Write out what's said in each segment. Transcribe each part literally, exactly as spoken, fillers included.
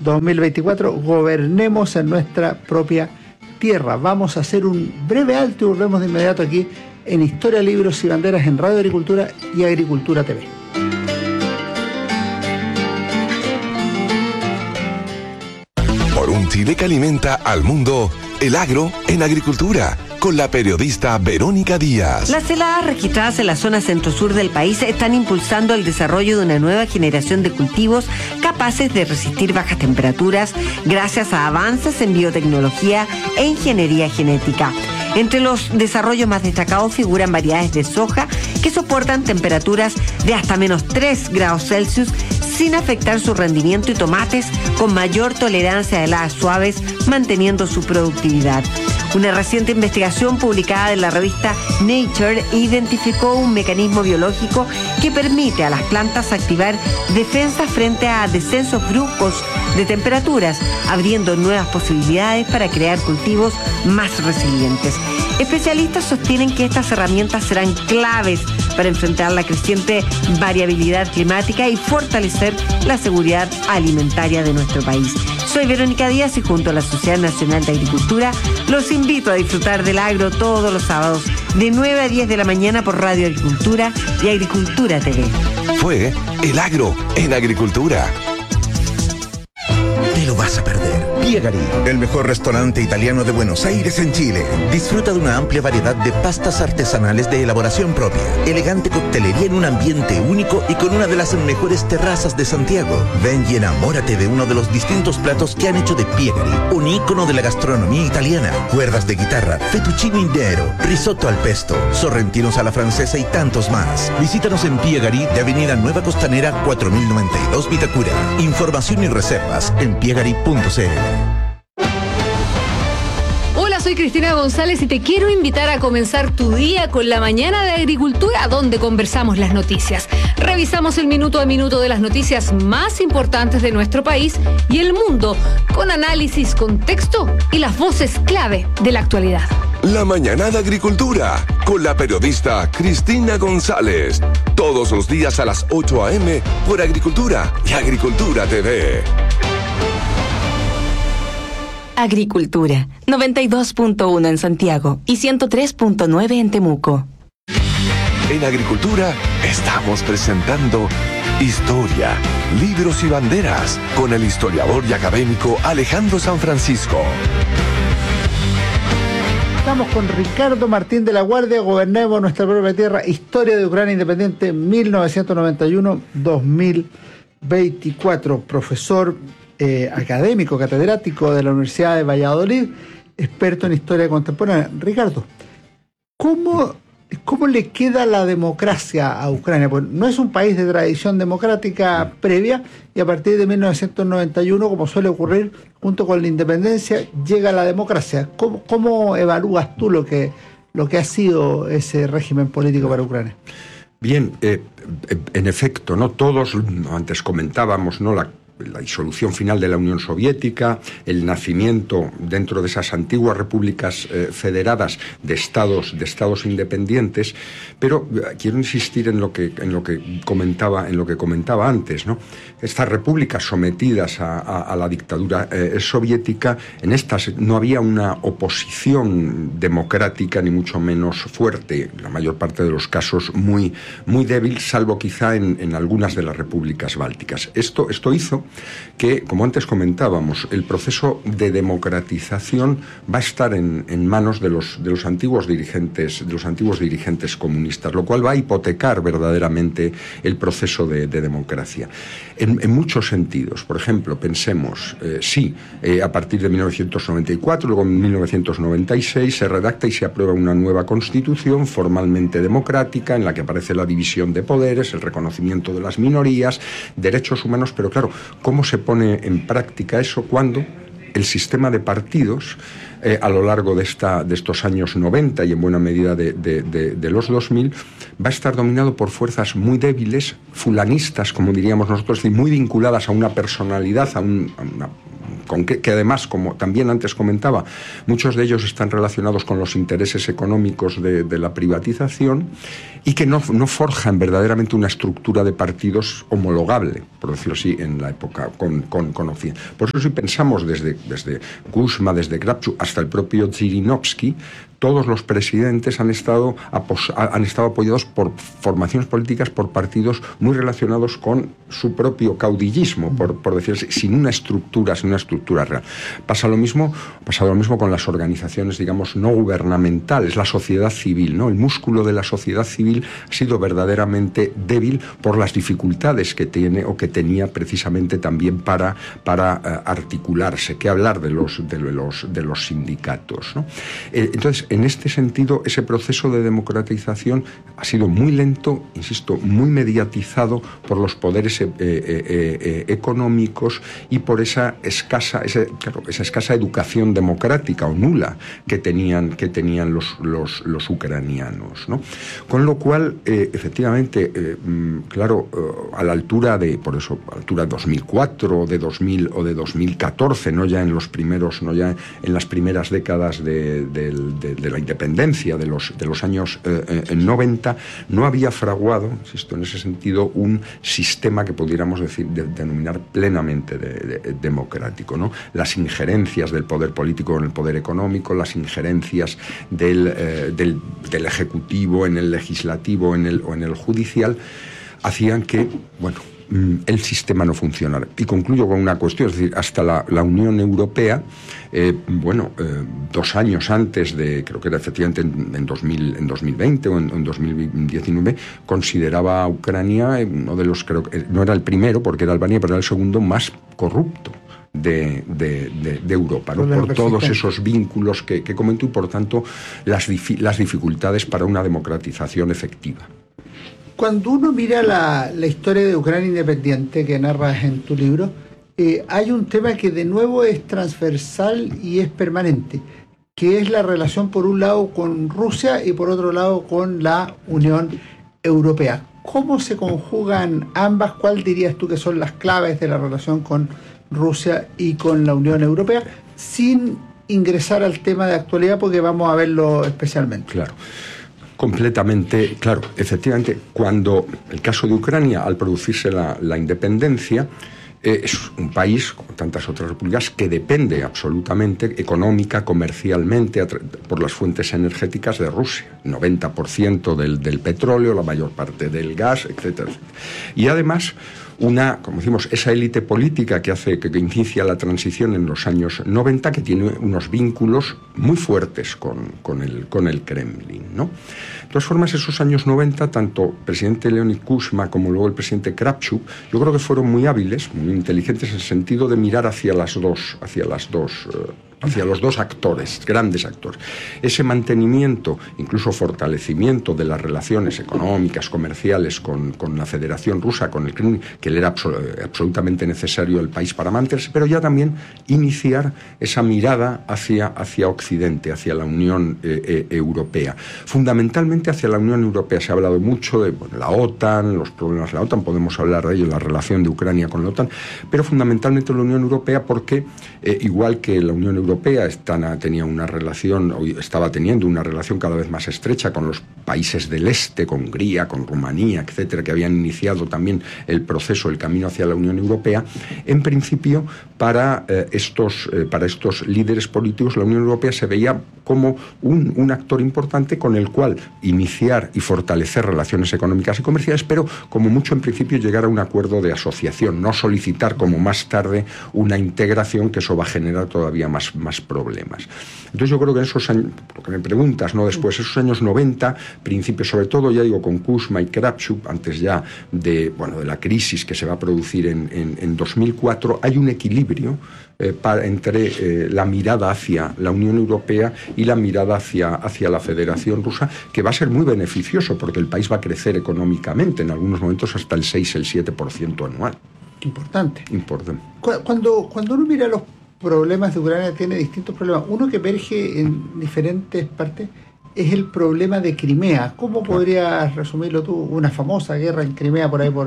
dos mil veinticuatro, gobernemos en nuestra propia tierra. Vamos a hacer un breve alto y volvemos de inmediato aquí en Historia, Libros y Banderas en Radio Agricultura y Agricultura T V. Por un Chile que alimenta al mundo, el agro en agricultura, con la periodista Verónica Díaz. Las heladas registradas en la zona centro-sur del país están impulsando el desarrollo de una nueva generación de cultivos capaces de resistir bajas temperaturas gracias a avances en biotecnología e ingeniería genética. Entre los desarrollos más destacados figuran variedades de soja que soportan temperaturas de hasta menos tres grados Celsius sin afectar su rendimiento, y tomates con mayor tolerancia a heladas suaves, manteniendo su productividad. Una reciente investigación publicada en la revista Nature identificó un mecanismo biológico que permite a las plantas activar defensas frente a descensos bruscos de temperaturas, abriendo nuevas posibilidades para crear cultivos más resilientes. Especialistas sostienen que estas herramientas serán claves para enfrentar la creciente variabilidad climática y fortalecer la seguridad alimentaria de nuestro país. Soy Verónica Díaz y junto a la Sociedad Nacional de Agricultura los invito a disfrutar del agro todos los sábados de nueve a diez de la mañana por Radio Agricultura y Agricultura T V. Fue El Agro en Agricultura. Te lo vas a perder. Piegari, el mejor restaurante italiano de Buenos Aires en Chile. Disfruta de una amplia variedad de pastas artesanales de elaboración propia, elegante coctelería en un ambiente único y con una de las mejores terrazas de Santiago. Ven y enamórate de uno de los distintos platos que han hecho de Piegari un ícono de la gastronomía italiana. Cuerdas de guitarra, fettuccine intero, risotto al pesto, sorrentinos a la francesa y tantos más. Visítanos en Piegari de Avenida Nueva Costanera cuatro mil noventa y dos Vitacura. Información y reservas en piegari punto c l. Hola, soy Cristina González y te quiero invitar a comenzar tu día con la mañana de Agricultura, donde conversamos las noticias. Revisamos el minuto a minuto de las noticias más importantes de nuestro país y el mundo, con análisis, contexto y las voces clave de la actualidad. La mañana de Agricultura, con la periodista Cristina González. Todos los días a las ocho a eme por Agricultura y Agricultura T V. Agricultura, noventa y dos punto uno en Santiago y ciento tres punto nueve en Temuco. En Agricultura estamos presentando Historia, Libros y Banderas con el historiador y académico Alejandro San Francisco. Estamos con Ricardo Martín de la Guardia, Gobernemos nuestra propia tierra, Historia de Ucrania Independiente mil novecientos noventa y uno a dos mil veinticuatro, profesor eh, académico, catedrático de la Universidad de Valladolid, experto en historia contemporánea. Ricardo, ¿cómo, cómo le queda la democracia a Ucrania? Pues no es un país de tradición democrática previa y a partir de mil novecientos noventa y uno, como suele ocurrir, junto con la independencia, llega la democracia. ¿Cómo, cómo evalúas tú lo que, lo que ha sido ese régimen político para Ucrania? Bien, eh, en efecto, no todos, antes comentábamos, ¿no?, la la disolución final de la Unión Soviética, el nacimiento dentro de esas antiguas repúblicas eh, federadas de estados, de estados independientes, pero eh, quiero insistir en lo que en lo que comentaba en lo que comentaba antes, ¿no? Estas repúblicas sometidas a, a, a la dictadura eh, soviética, en estas no había una oposición democrática ni mucho menos fuerte, en la mayor parte de los casos muy muy débil, salvo quizá en, en algunas de las repúblicas bálticas. Esto esto hizo que, como antes comentábamos, el proceso de democratización va a estar en, en manos de los, de los antiguos dirigentes, de los antiguos dirigentes comunistas, lo cual va a hipotecar verdaderamente el proceso de, de democracia. En, en muchos sentidos, por ejemplo, pensemos, eh, sí, eh, a partir de mil novecientos noventa y cuatro, luego en mil novecientos noventa y seis, se redacta y se aprueba una nueva constitución formalmente democrática, en la que aparece la división de poderes, el reconocimiento de las minorías, derechos humanos, pero claro, ¿cómo se pone en práctica eso cuando el sistema de partidos eh, a lo largo de, esta, de estos años noventa y en buena medida de, de, de, de los dos mil va a estar dominado por fuerzas muy débiles, fulanistas, como diríamos nosotros, y muy vinculadas a una personalidad, a un, a una, un con que, que además, como también antes comentaba, muchos de ellos están relacionados con los intereses económicos de, de la privatización y que no, no forjan verdaderamente una estructura de partidos homologable, por decirlo así, en la época con, con, con Occidente. Por eso si pensamos desde, desde Kuczma, desde Kravchuk hasta el propio Zhirinovsky, todos los presidentes han estado, apos, han estado apoyados por formaciones políticas, por partidos muy relacionados con su propio caudillismo, por, por decirlo así, sin una estructura, sin una estructura real. Pasa lo mismo, pasa lo mismo con las organizaciones, digamos, no gubernamentales, la sociedad civil, ¿no? El músculo de la sociedad civil ha sido verdaderamente débil por las dificultades que tiene o que tenía precisamente también para, para uh, articularse, que hablar de los, de los, de los sindicatos, ¿no? Eh, entonces, en este sentido, ese proceso de democratización ha sido muy lento, insisto, muy mediatizado por los poderes eh, eh, eh, económicos y por esa escasa, ese, claro, esa escasa educación democrática o nula que tenían, que tenían los, los, los ucranianos, ¿no? Con lo cual, eh, efectivamente, eh, claro, eh, a la altura de, por eso, a la altura de dos mil cuatro, de dos mil o de dos mil catorce, no ya en los primeros, no ya en las primeras décadas de, de, de de la independencia de los, de los años eh, eh, noventa, no había fraguado, insisto, en ese sentido, un sistema que pudiéramos decir, de, denominar plenamente de, de, democrático, ¿no? Las injerencias del poder político en el poder económico, las injerencias del, eh, del, del ejecutivo en el legislativo en el, o en el judicial, hacían que, bueno, el sistema no funcionara. Y concluyo con una cuestión, es decir, hasta la, la Unión Europea, eh, bueno, eh, dos años antes de, creo que era efectivamente en, en, dos mil, en dos mil veinte o en, en dos mil diecinueve, consideraba a Ucrania uno de los, creo que no era el primero, porque era Albania, pero era el segundo más corrupto de, de, de, de Europa, ¿no? Por todos esos vínculos que, que comento y, por tanto, las, difi, las dificultades para una democratización efectiva. Cuando uno mira la, la historia de Ucrania independiente que narras en tu libro, eh, hay un tema que de nuevo es transversal y es permanente, que es la relación por un lado con Rusia y por otro lado con la Unión Europea. ¿Cómo se conjugan ambas? ¿Cuál dirías tú que son las claves de la relación con Rusia y con la Unión Europea? Sin ingresar al tema de actualidad, porque vamos a verlo especialmente. Claro. Completamente, claro, efectivamente, cuando el caso de Ucrania, al producirse la, la independencia, eh, es un país, como tantas otras repúblicas, que depende absolutamente, económica, comercialmente, por las fuentes energéticas de Rusia. noventa por ciento del, del petróleo, la mayor parte del gas, etcétera, etcétera. Y además, una, como decimos, esa élite política que hace, que, que inicia la transición en los años noventa, que tiene unos vínculos muy fuertes con, con, el, con el Kremlin, ¿no? De todas formas, esos años noventa, tanto el presidente Leonid Kuczma como luego el presidente Kravchuk, yo creo que fueron muy hábiles, muy inteligentes en el sentido de mirar hacia las dos, hacia las dos, uh, hacia los dos actores, grandes actores. Ese mantenimiento, incluso fortalecimiento de las relaciones económicas, comerciales con, con la Federación Rusa, con el Kremlin, que le era absol absolutamente necesario el país para mantenerse, pero ya también iniciar esa mirada hacia, hacia Occidente, hacia la Unión eh, eh, Europea. Fundamentalmente hacia la Unión Europea. Se ha hablado mucho de bueno, la OTAN, los problemas de la OTAN, podemos hablar de ello, la relación de Ucrania con la OTAN, pero fundamentalmente la Unión Europea porque, eh, igual que la Unión Europea están, tenía una relación, estaba teniendo una relación cada vez más estrecha con los países del este, con Hungría, con Rumanía, etcétera, que habían iniciado también el proceso, el camino hacia la Unión Europea, en principio, para, eh, estos, eh, para estos líderes políticos, la Unión Europea se veía como un, un actor importante con el cual iniciar y fortalecer relaciones económicas y comerciales, pero como mucho en principio llegar a un acuerdo de asociación, no solicitar como más tarde una integración, que eso va a generar todavía más, más problemas. Entonces yo creo que en esos años, lo que me preguntas, ¿no? Después, esos años noventa, principios sobre todo, ya digo, con Kuczma y Kravchuk, antes ya de, bueno, de la crisis que se va a producir en, en, en dos mil cuatro, hay un equilibrio eh, para, entre eh, la mirada hacia la Unión Europea y la mirada hacia, hacia la Federación Rusa, que va a ser muy beneficioso porque el país va a crecer económicamente, en algunos momentos hasta el seis, el siete por ciento anual. Importante. Importante. Cuando, cuando uno mira los problemas de Ucrania, tiene distintos problemas. Uno que emerge en diferentes partes es el problema de Crimea. ¿Cómo podrías resumirlo tú? Una famosa guerra en Crimea por ahí por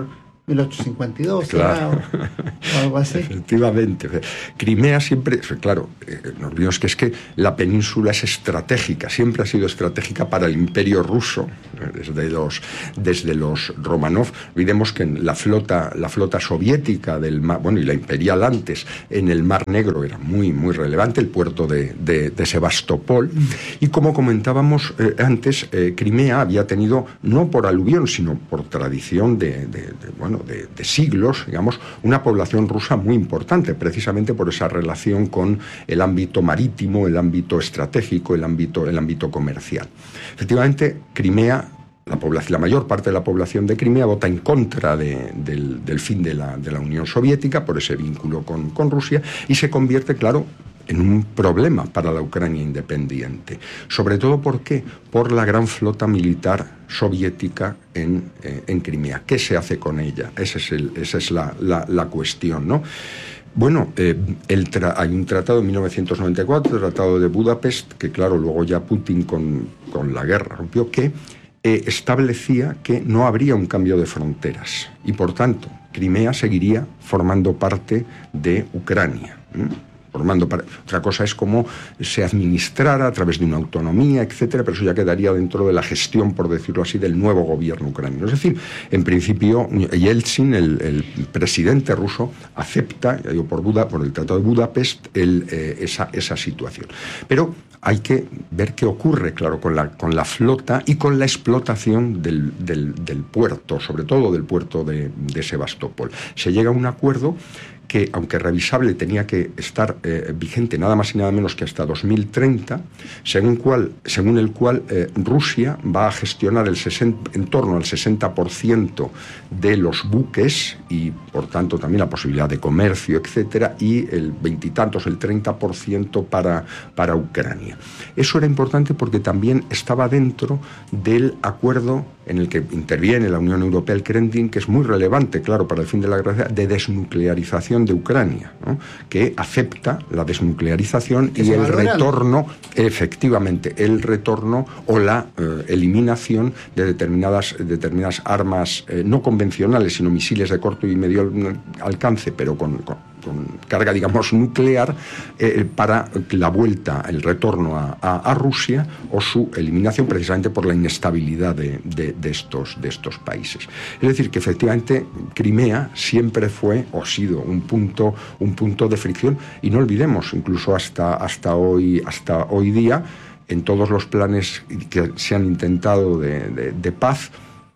mil ochocientos cincuenta y dos, claro. ¿será? O algo así. Efectivamente. Crimea siempre, claro, eh, no olvidemos que es que la península es estratégica, siempre ha sido estratégica para el Imperio ruso, desde los, desde los Romanov. Olvidemos que la flota, la flota soviética del mar, bueno, y la imperial antes, en el Mar Negro era muy, muy relevante, el puerto de, de, de Sebastopol. Mm. Y como comentábamos eh, antes, eh, Crimea había tenido, no por aluvión, sino por tradición de, de, de bueno, De, de siglos, digamos, una población rusa muy importante, precisamente por esa relación con el ámbito marítimo, el ámbito estratégico, el ámbito, el ámbito comercial. Efectivamente, Crimea, la población, la mayor parte de la población de Crimea vota en contra de, del, del fin de la, de la Unión Soviética, por ese vínculo con, con Rusia, y se convierte, claro, en un problema para la Ucrania independiente. Sobre todo, ¿por qué? Por la gran flota militar soviética en, eh, en Crimea. ¿Qué se hace con ella? Ese es el, esa es la, la, la cuestión, ¿no? Bueno, eh, el tra- hay un tratado en mil novecientos noventa y cuatro, el Tratado de Budapest, que claro, luego ya Putin con, con la guerra rompió, que eh, establecía que no habría un cambio de fronteras y, por tanto, Crimea seguiría formando parte de Ucrania. ¿eh? Formando para... Otra cosa es cómo se administrara a través de una autonomía, etcétera, pero eso ya quedaría dentro de la gestión, por decirlo así, del nuevo gobierno ucraniano. Es decir, en principio, Yeltsin, el, el presidente ruso, acepta, ya digo, por, Buda, por el Tratado de Budapest, el, eh, esa, esa situación. Pero hay que ver qué ocurre, claro, con la, con la flota y con la explotación del, del, del puerto, sobre todo del puerto de, de Sebastopol. Se llega a un acuerdo que, aunque revisable, tenía que estar eh, vigente nada más y nada menos que hasta dos mil treinta, según, cual, según el cual eh, Rusia va a gestionar el sesenta, en torno al sesenta por ciento de los buques y, por tanto, también la posibilidad de comercio, etcétera, y el veintitantos, el treinta por ciento para, para Ucrania. Eso era importante porque también estaba dentro del acuerdo en el que interviene la Unión Europea, el Kremlin, que es muy relevante, claro, para el fin de la guerra, de desnuclearización de Ucrania, ¿no? Que acepta la desnuclearización y el retorno, efectivamente, el retorno o la eh, eliminación de determinadas, determinadas armas eh, no convencionales, sino misiles de corto y medio alcance, pero con, con, con carga, digamos, nuclear, eh, para la vuelta, el retorno a, a, a Rusia o su eliminación, precisamente por la inestabilidad de, de, de, estos, de estos países. Es decir, que efectivamente Crimea siempre fue o ha sido un punto, un punto de fricción, y no olvidemos, incluso hasta, hasta, hoy, hasta hoy día, en todos los planes que se han intentado de, de, de paz,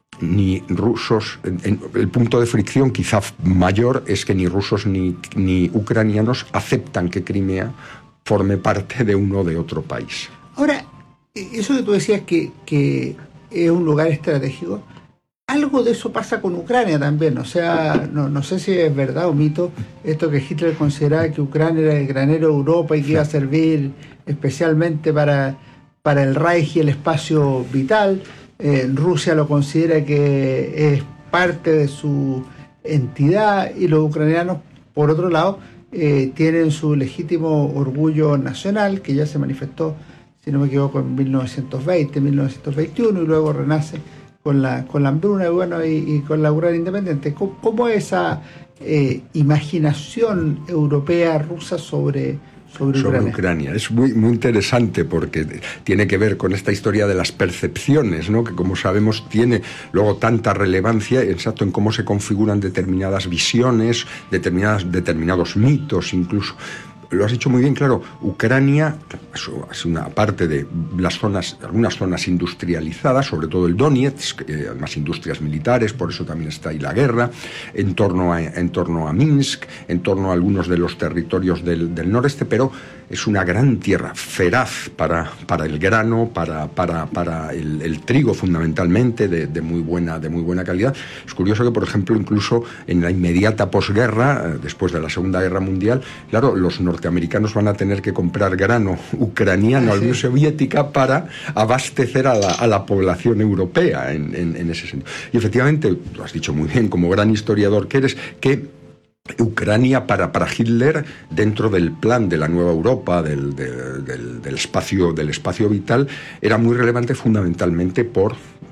ni rusos, en, en, el punto de fricción quizá mayor es que ni rusos ni, ni ucranianos aceptan que Crimea forme parte de uno o de otro país. Ahora, eso que tú decías que, que es un lugar estratégico, algo de eso pasa con Ucrania también. O sea, no, no sé si es verdad o mito esto que Hitler consideraba que Ucrania era el granero de Europa y que iba a servir especialmente para, para el Reich y el espacio vital. Eh, Rusia lo considera que es parte de su entidad, y los ucranianos, por otro lado, eh, tienen su legítimo orgullo nacional, que ya se manifestó, si no me equivoco, en mil novecientos veinte, mil novecientos veintiuno, y luego renace con la, con la hambruna y, bueno, y, y con la Ucrania independiente. ¿Cómo, cómo esa eh, imaginación europea rusa sobre... Sobre Ucrania. sobre Ucrania. Es muy, muy interesante porque tiene que ver con esta historia de las percepciones, ¿no? Que, como sabemos, tiene luego tanta relevancia, exacto, en cómo se configuran determinadas visiones, determinadas, determinados mitos incluso. Lo has dicho muy bien, claro. Ucrania es una parte de las zonas, algunas zonas industrializadas, sobre todo el Donetsk, eh, además industrias militares, por eso también está ahí la guerra, en torno a, en torno a Minsk, en torno a algunos de los territorios del, del noreste, pero es una gran tierra, feraz para, para el grano, para, para, para el, el trigo fundamentalmente, de, de, muy buena, de muy buena calidad. Es curioso que, por ejemplo, incluso en la inmediata posguerra, después de la Segunda Guerra Mundial, claro, los norteamericanos van a tener que comprar grano ucraniano a la Unión Soviética para abastecer a la, a la población europea en, en, en ese sentido. Y efectivamente, lo has dicho muy bien, como gran historiador que eres, que Ucrania para, para Hitler, dentro del plan de la nueva Europa, del, del, del, del, espacio, del espacio vital, era muy relevante fundamentalmente por,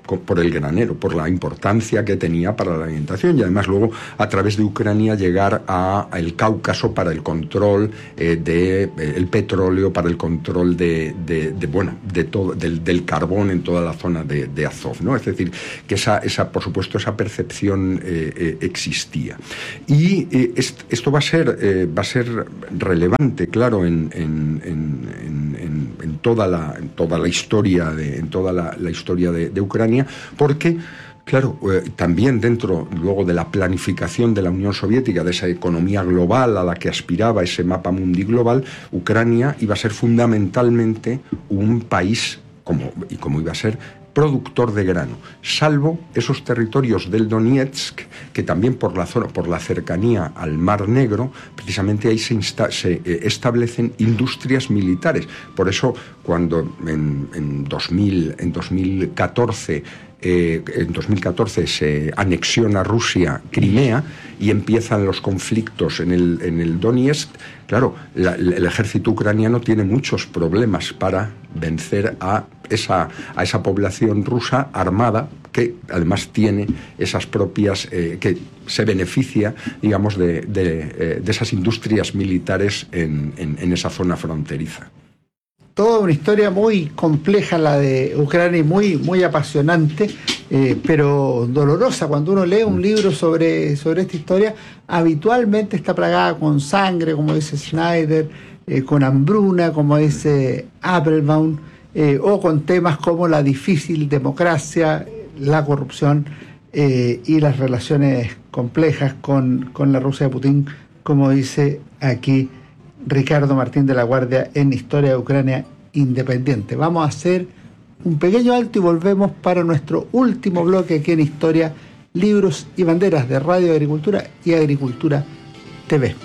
por el granero, por la importancia que tenía para la alimentación, y además luego a través de Ucrania llegar a, a el Cáucaso para el control eh, de eh, el petróleo, para el control de, de, de bueno de todo del, del carbón en toda la zona de, de Azov, ¿no? Es decir, que esa, esa por supuesto esa percepción eh, eh, existía. Y eh, est, esto va a ser eh, va a ser relevante, claro, en, en, en, en, en toda la en toda la historia de en toda la, la historia de, de Ucrania, porque claro, eh, también dentro luego de la planificación de la Unión Soviética, de esa economía global a la que aspiraba ese mapa mundi global, Ucrania iba a ser fundamentalmente un país como y como iba a ser productor de grano, salvo esos territorios del Donetsk, que también por la zona, por la cercanía al Mar Negro, precisamente ahí se, insta, se eh, establecen industrias militares. Por eso, cuando en, en, dos mil, en dos mil catorce Eh, en dos mil catorce se anexiona Rusia Crimea y empiezan los conflictos en el, en el Donetsk, claro, la, el ejército ucraniano tiene muchos problemas para vencer a esa, a esa población rusa armada, que además tiene esas propias, eh, que se beneficia, digamos, de, de, eh, de esas industrias militares en, en, en esa zona fronteriza. Toda una historia muy compleja la de Ucrania y muy, muy apasionante, eh, pero dolorosa. Cuando uno lee un libro sobre, sobre esta historia, habitualmente está plagada con sangre, como dice Schneider, eh, con hambruna, como dice Applebaum, eh, o con temas como la difícil democracia, la corrupción eh, y las relaciones complejas con, con la Rusia de Putin, como dice aquí Ricardo Martín de la Guardia en Historia de Ucrania Independiente. Vamos a hacer un pequeño alto y volvemos para nuestro último bloque aquí en Historia, Libros y Banderas de Radio Agricultura y Agricultura T V.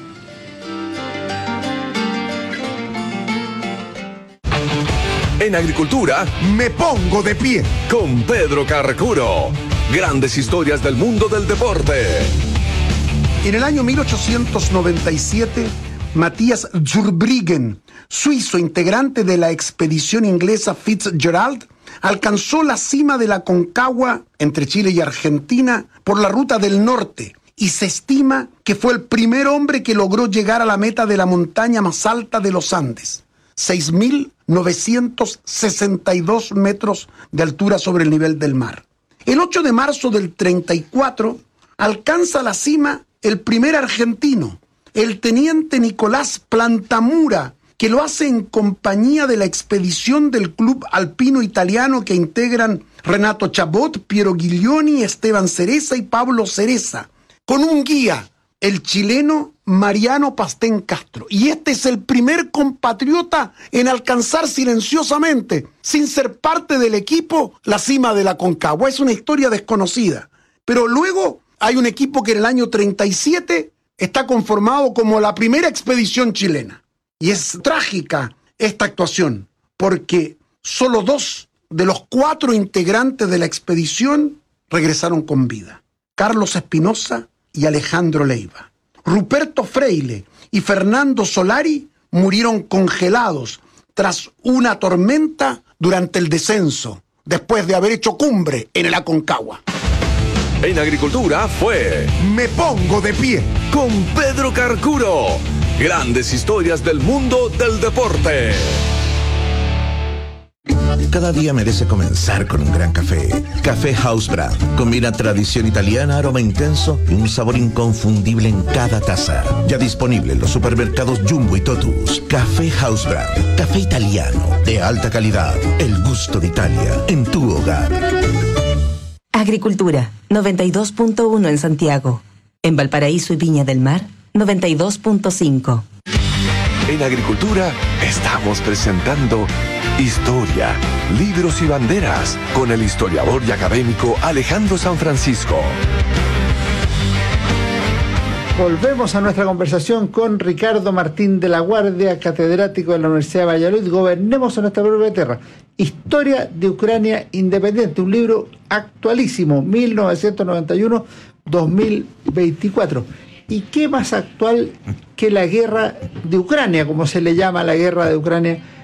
En Agricultura me pongo de pie con Pedro Carcuro. Grandes historias del mundo del deporte. En el año mil ochocientos noventa y siete, Matthias Zurbriggen, suizo integrante de la expedición inglesa Fitzgerald, alcanzó la cima de la Aconcagua entre Chile y Argentina por la ruta del norte y se estima que fue el primer hombre que logró llegar a la meta de la montaña más alta de los Andes, seis mil novecientos sesenta y dos metros de altura sobre el nivel del mar. El ocho de marzo del treinta y cuatro alcanza la cima el primer argentino, el teniente Nicolás Plantamura, que lo hace en compañía de la expedición del Club Alpino Italiano que integran Renato Chabot, Piero Ghiglioni, Esteban Cereza y Pablo Cereza, con un guía, el chileno Mariano Pastén Castro. Y este es el primer compatriota en alcanzar silenciosamente, sin ser parte del equipo, la cima de la Aconcagua. Es una historia desconocida. Pero luego hay un equipo que en el año treinta y siete está conformado como la primera expedición chilena. Y es trágica esta actuación, porque solo dos de los cuatro integrantes de la expedición regresaron con vida: Carlos Espinosa y Alejandro Leiva. Ruperto Freile y Fernando Solari murieron congelados tras una tormenta durante el descenso, después de haber hecho cumbre en el Aconcagua. En Agricultura fue Me pongo de pie con Pedro Carcuro. Grandes historias del mundo del deporte. Cada día merece comenzar con un gran café. Café House Brand. Combina tradición italiana, aroma intenso y un sabor inconfundible en cada taza. Ya disponible en los supermercados Jumbo y Totus. Café House Brand. Café italiano de alta calidad. El gusto de Italia en tu hogar. Agricultura, noventa y dos punto uno en Santiago. En Valparaíso y Viña del Mar, noventa y dos punto cinco. En Agricultura estamos presentando Historia, Libros y Banderas con el historiador y académico Alejandro San Francisco. Volvemos a nuestra conversación con Ricardo Martín de la Guardia, catedrático de la Universidad de Valladolid. Gobernemos en nuestra propia tierra. Historia de Ucrania Independiente, un libro actualísimo, mil novecientos noventa y uno a dos mil veinticuatro. ¿Y qué más actual que la guerra de Ucrania, como se le llama la guerra de Ucrania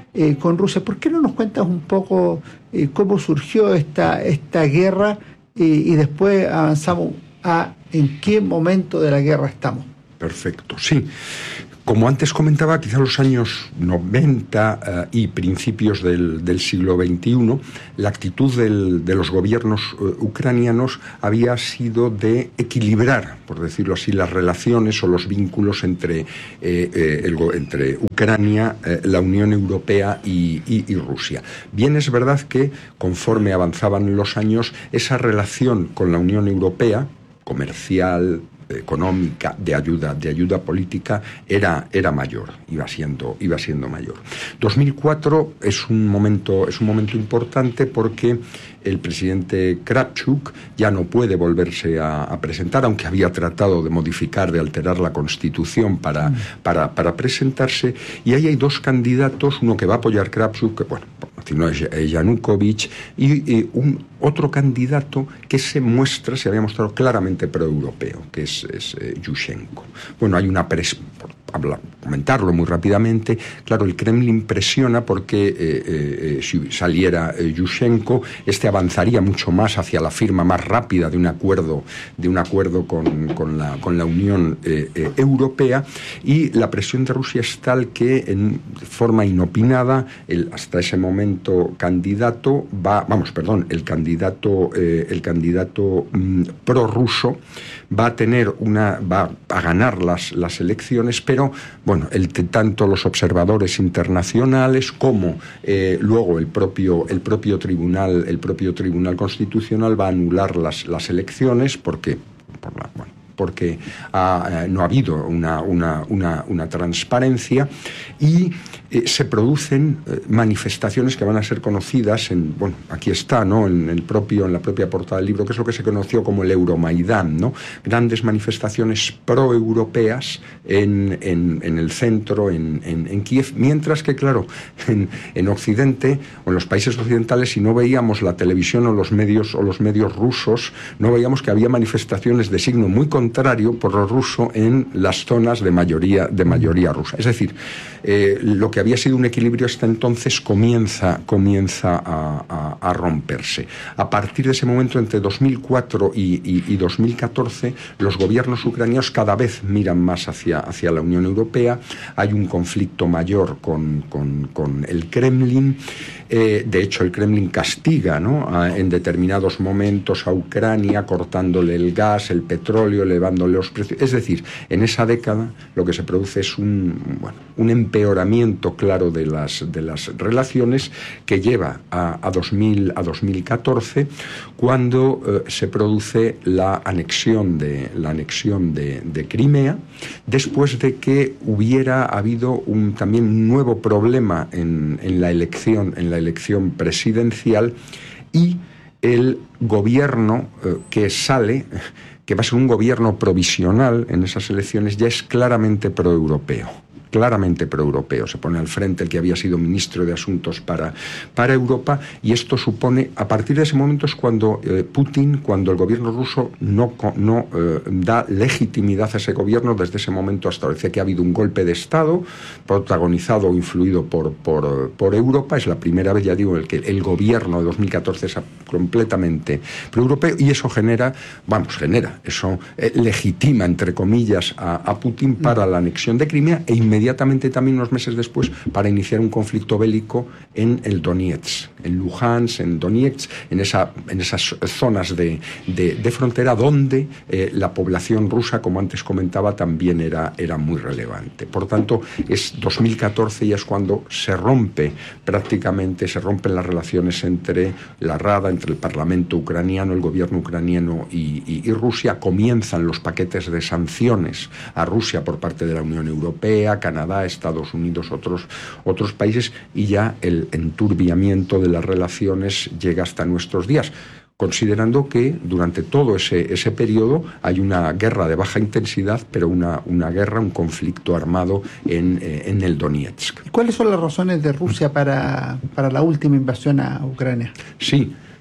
eh, con Rusia. ¿Por qué no nos cuentas un poco eh, cómo surgió esta, esta guerra eh, y después avanzamos a en qué momento de la guerra estamos? Perfecto, sí. Como antes comentaba, quizá los años noventa uh, y principios del, del siglo veintiuno, la actitud del, de los gobiernos uh, ucranianos había sido de equilibrar, por decirlo así, las relaciones o los vínculos entre, eh, eh, el, entre Ucrania, eh, la Unión Europea y, y, y Rusia. Bien es verdad que, conforme avanzaban los años, esa relación con la Unión Europea, comercial, económica, de ayuda, de ayuda política, era, era mayor, iba siendo, iba siendo mayor. dos mil cuatro es un momento, es un momento importante porque el presidente Kravchuk ya no puede volverse a, a presentar, aunque había tratado de modificar, de alterar la Constitución para, mm. para, para presentarse, y ahí hay dos candidatos, uno que va a apoyar Kravchuk, que, bueno, no es Yanukovych, y, y un otro candidato que se muestra, se había mostrado claramente proeuropeo, que es, es eh, Yushchenko. Bueno, hay una pres por hablar, comentarlo muy rápidamente. Claro, el Kremlin presiona porque eh, eh, si saliera eh, Yushchenko, este avanzaría mucho más hacia la firma más rápida de un acuerdo, de un acuerdo con, con, la, con la Unión eh, eh, Europea, y la presión de Rusia es tal que, en forma inopinada, el, hasta ese momento candidato va, vamos, perdón, el candidato, eh, el candidato mm, prorruso va a tener una, va a ganar las, las elecciones, pero bueno, el, tanto los observadores internacionales como eh, luego el propio, el propio tribunal, el propio tribunal constitucional va a anular las, las elecciones porque, por la, bueno, porque ha, eh, no ha habido una, una, una, una transparencia, y eh, se producen eh, manifestaciones que van a ser conocidas en, bueno, aquí está, ¿no?, en el propio, en la propia portada del libro, que es lo que se conoció como el Euromaidán, ¿no? Grandes manifestaciones proeuropeas en, en, en el centro, en, en, en Kiev, mientras que, claro, en, en Occidente o en los países occidentales, si no veíamos la televisión o los medios o los medios rusos, no veíamos que había manifestaciones de signo muy contrario por lo ruso en las zonas de mayoría, de mayoría rusa. Es decir, eh, lo que había sido un equilibrio hasta entonces comienza, comienza a, a, a romperse. A partir de ese momento, entre dos mil cuatro y, y, y dos mil catorce, los gobiernos ucranianos cada vez miran más hacia, hacia la Unión Europea. Hay un conflicto mayor con, con, con el Kremlin. Eh, de hecho, el Kremlin castiga, ¿no?, a, en determinados momentos a Ucrania, cortándole el gas, el petróleo, elevándole los precios. Es decir, en esa década lo que se produce es un, bueno, un empeoramiento claro de las, de las relaciones, que lleva a, a, dos mil, a dos mil catorce, cuando eh, se produce la anexión de, la anexión de, de Crimea, después de que hubiera habido un, también un nuevo problema en, en la elección, en la elección presidencial, y el gobierno eh, que sale, que va a ser un gobierno provisional en esas elecciones, ya es claramente proeuropeo. claramente proeuropeo. Se pone al frente el que había sido ministro de Asuntos para, para Europa, y esto supone, a partir de ese momento es cuando eh, Putin, cuando el gobierno ruso no, no eh, da legitimidad a ese gobierno desde ese momento hasta ahora. Dice que ha habido un golpe de Estado protagonizado o influido por, por, por Europa. Es la primera vez, ya digo, el que el gobierno de dos mil catorce es completamente proeuropeo, y eso genera, vamos, genera, eso eh, legitima, entre comillas, a, a Putin para la anexión de Crimea, e inmediatamente también unos meses después para iniciar un conflicto bélico en el Donetsk, en Luhansk, en Donetsk, en, esa, en esas zonas de, de, de frontera donde eh, la población rusa, como antes comentaba, también era, era muy relevante. Por tanto, es dos mil catorce y es cuando se rompe prácticamente, se rompen las relaciones entre la Rada, entre el Parlamento ucraniano, el gobierno ucraniano y, y, y Rusia. Comienzan los paquetes de sanciones a Rusia por parte de la Unión Europea, Canadá, Estados Unidos, otros, otros países, y ya el enturbiamiento de las relaciones llega hasta nuestros días, considerando que durante todo ese, ese periodo hay una guerra de baja intensidad, pero una, una guerra, un conflicto armado en, eh, en el Donetsk. ¿Y cuáles son las razones de Rusia para, para la última invasión a Ucrania? Sí.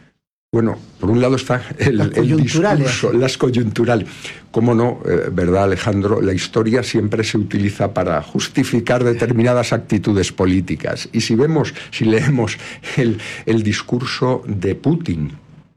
Bueno, por un lado está el, las coyunturales. el discurso, las coyunturales. Cómo no, eh, ¿verdad, Alejandro? La historia siempre se utiliza para justificar determinadas actitudes políticas. Y si vemos, si leemos el, el discurso de Putin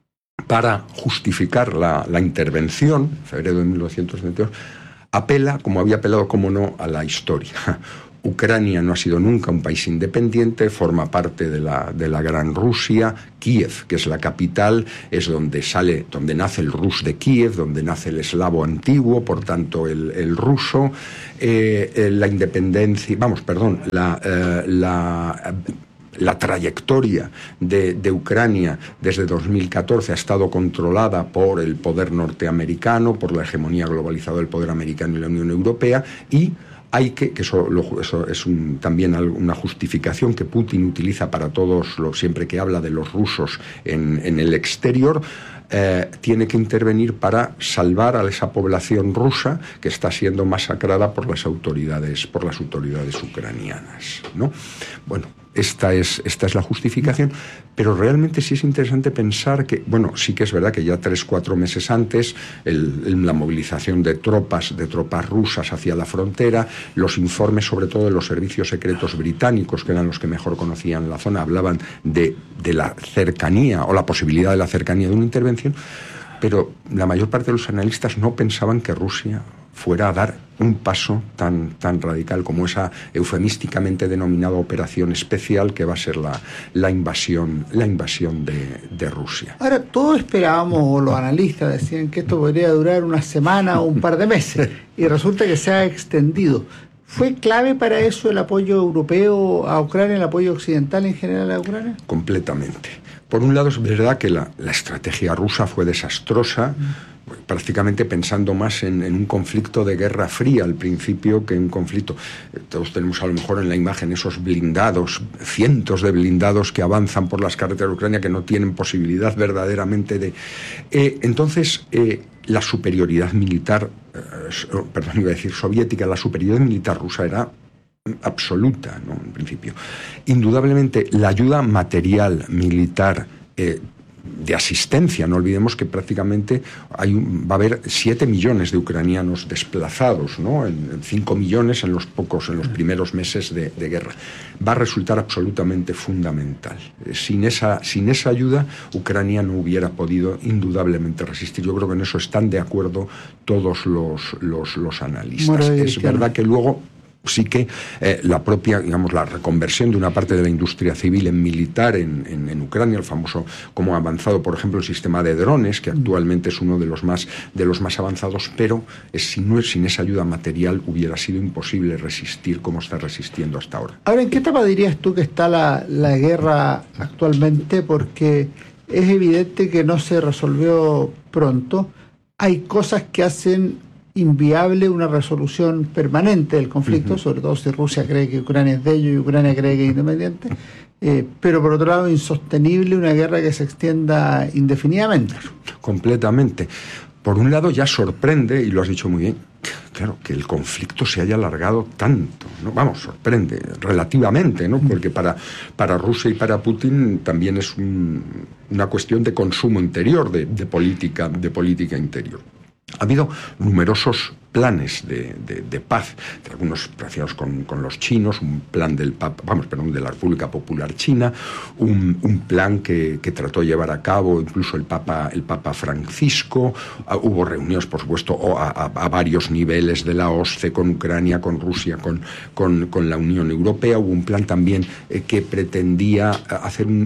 para justificar la, la intervención, en febrero de mil novecientos veintidós, apela, como había apelado, cómo no, a la historia. Ucrania no ha sido nunca un país independiente, forma parte de la, de la Gran Rusia. Kiev, que es la capital, es donde sale, donde nace el Rus de Kiev, donde nace el eslavo antiguo, por tanto el, el ruso. Eh, eh, la independencia, vamos, perdón, la... Eh, la La trayectoria de, de Ucrania desde dos mil catorce ha estado controlada por el poder norteamericano, por la hegemonía globalizada del poder americano y la Unión Europea, y hay que, que eso, lo, eso es un, también una justificación que Putin utiliza para todos, los, siempre que habla de los rusos en, en el exterior, eh, tiene que intervenir para salvar a esa población rusa que está siendo masacrada por las autoridades, por las autoridades ucranianas, ¿no? Bueno, Esta es, esta es la justificación, pero realmente sí es interesante pensar que, bueno, sí que es verdad que ya tres, cuatro meses antes, el, el, la movilización de tropas, de tropas rusas hacia la frontera, los informes sobre todo de los servicios secretos británicos, que eran los que mejor conocían la zona, hablaban de, de la cercanía o la posibilidad de la cercanía de una intervención, pero la mayor parte de los analistas no pensaban que Rusia fuera a dar un paso tan, tan radical como esa eufemísticamente denominada operación especial que va a ser la, la invasión, la invasión de, de Rusia. Ahora, todos esperábamos, o los analistas decían que esto podría durar una semana o un par de meses, y resulta que se ha extendido. ¿Fue clave para eso el apoyo europeo a Ucrania, el apoyo occidental en general a Ucrania? Completamente. Por un lado, es verdad que la, la estrategia rusa fue desastrosa, mm. prácticamente pensando más en, en un conflicto de guerra fría al principio que en un conflicto. Todos tenemos a lo mejor en la imagen esos blindados, cientos de blindados que avanzan por las carreteras de Ucrania que no tienen posibilidad verdaderamente de... Eh, entonces, eh, la superioridad militar, eh, perdón, iba a decir soviética, la superioridad militar rusa era absoluta, ¿no? En principio. Indudablemente, la ayuda material, militar, eh, de asistencia, no olvidemos que prácticamente hay un, va a haber siete millones de ucranianos desplazados, ¿no? En cinco millones en los pocos, en los primeros meses de, de guerra. Va a resultar absolutamente fundamental. Sin esa, sin esa ayuda, Ucrania no hubiera podido indudablemente resistir. Yo creo que en eso están de acuerdo todos los, los, los analistas. Es verdad que luego sí que eh, la propia, digamos, la reconversión de una parte de la industria civil en militar en, en, en Ucrania, el famoso, como ha avanzado, por ejemplo, el sistema de drones, que actualmente es uno de los más, de los más avanzados, pero es, si no es, sin esa ayuda material hubiera sido imposible resistir como está resistiendo hasta ahora. Ahora, ¿en qué etapa dirías tú que está la, la guerra actualmente? Porque es evidente que no se resolvió pronto. Hay cosas que hacen inviable una resolución permanente del conflicto, uh-huh. sobre todo si Rusia cree que Ucrania es de ellos y Ucrania cree que es independiente, eh, pero por otro lado insostenible una guerra que se extienda indefinidamente. Completamente. Por un lado ya sorprende, y lo has dicho muy bien, claro, que el conflicto se haya alargado tanto, ¿no? Vamos, sorprende relativamente, ¿no? Porque para, para Rusia y para Putin también es un, una cuestión de consumo interior, de, de política, de política interior. Ha habido numerosos planes de, de, de paz, algunos relacionados con, con los chinos, un plan del Papa, vamos, perdón, de la República Popular China, un, un plan que, que trató de llevar a cabo incluso el Papa, el Papa Francisco. Uh, hubo reuniones, por supuesto, a, a, a varios niveles de la O S C E con Ucrania, con Rusia, con, con, con la Unión Europea. Hubo un plan también eh, que pretendía hacer un,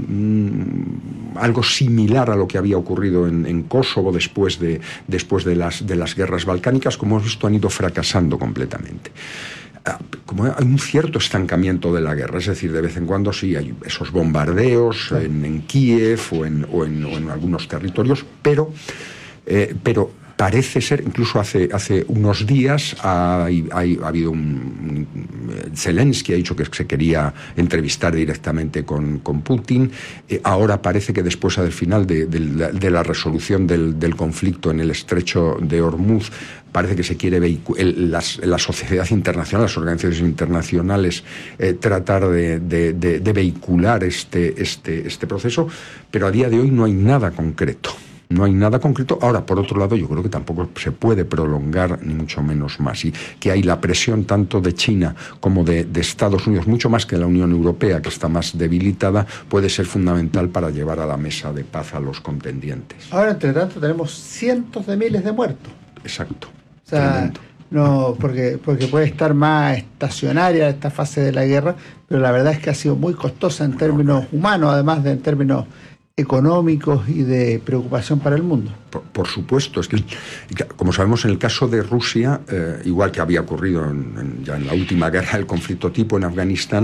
un, algo similar a lo que había ocurrido en, en Kosovo después de, después de las, de las guerras balcánicas. Como hemos visto, han ido fracasando completamente. Como hay un cierto estancamiento de la guerra, es decir, de vez en cuando sí hay esos bombardeos en, en Kiev o en, o, en, o en algunos territorios, pero, eh, pero parece ser, incluso hace, hace unos días ha, ha, ha habido un, un... Zelensky ha dicho que se quería entrevistar directamente con, con Putin. Eh, ahora parece que después del final de, de, de la resolución del, del conflicto en el estrecho de Hormuz, parece que se quiere vehicular, las, la sociedad internacional, las organizaciones internacionales, eh, tratar de, de, de, de vehicular este, este, este proceso, pero a día de hoy no hay nada concreto. No hay nada concreto. Ahora, por otro lado, yo creo que tampoco se puede prolongar, ni mucho menos más. Y que hay la presión tanto de China como de, de Estados Unidos, mucho más que la Unión Europea, que está más debilitada, puede ser fundamental para llevar a la mesa de paz a los contendientes. Ahora, entre tanto, tenemos cientos de miles de muertos. Exacto. O sea, no, porque, porque puede estar más estacionaria esta fase de la guerra, pero la verdad es que ha sido muy costosa en términos humanos, además de en términos económicos y de preocupación para el mundo. Por, por supuesto, es que, como sabemos, en el caso de Rusia, eh, igual que había ocurrido en, en, ya en la última guerra del conflicto tipo en Afganistán,